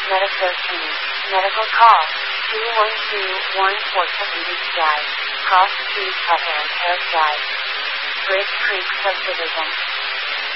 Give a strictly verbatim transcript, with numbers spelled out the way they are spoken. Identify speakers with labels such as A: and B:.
A: Medical Medical call. two one two, one four seven Drive. Cross Street Upland Terrace Drive. Bridge Creek Subdivision.